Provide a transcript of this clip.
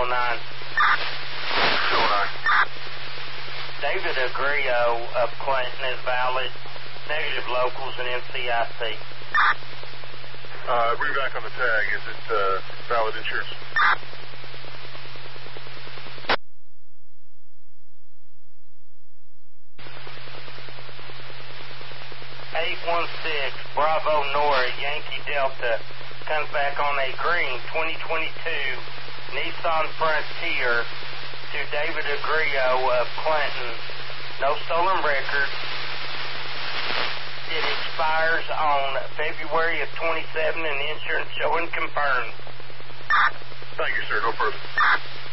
209. David Agrio of Clinton is valid. Negative locals and NCIC. Bring back on the tag. Is it valid insurance? Bravo Nora, Yankee Delta, comes back on a green 2022 Nissan Frontier to David Agrio of Clinton. No stolen record. It expires on February of 27 and insurance showing confirmed. Thank you, sir. No further.